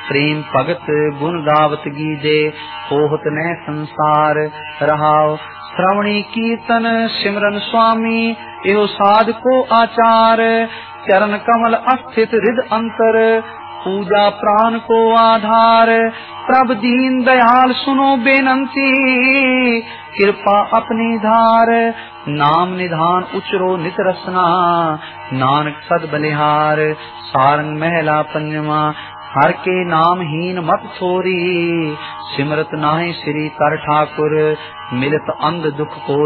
प्रेम भगत गुण गावत गीजे, होत न संसार रहाओ। श्रवणी कीर्तन सिमरन स्वामी, एहो साध को आचार। चरण कमल अस्थित हृद अंतर, पूजा प्राण को आधार। प्रभ दीन दयाल सुनो बेनंती, कृपा अपनी धार। नाम निधान उचरो नित रसना, नानक सद बलिहार। सारंग महला पंजवा, हर के नाम हीन मत छोरी। सिमरत नाहि श्री कर ठाकुर, मिलत अंध दुख को